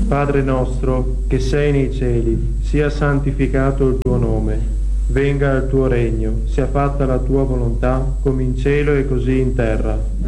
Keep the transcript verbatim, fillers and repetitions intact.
Padre nostro, che sei nei cieli, sia santificato il tuo nome. Venga il tuo regno, sia fatta la tua volontà, come in cielo e così in terra.